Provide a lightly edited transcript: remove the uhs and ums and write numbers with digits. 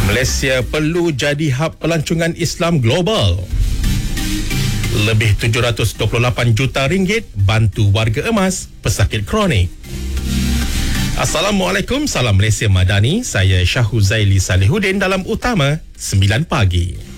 Malaysia perlu jadi hub pelancongan Islam global. Lebih 728 juta ringgit bantu warga emas pesakit kronik. Assalamualaikum, salam Malaysia Madani. Saya Syahuzaili Salihuddin dalam Utama 9 Pagi.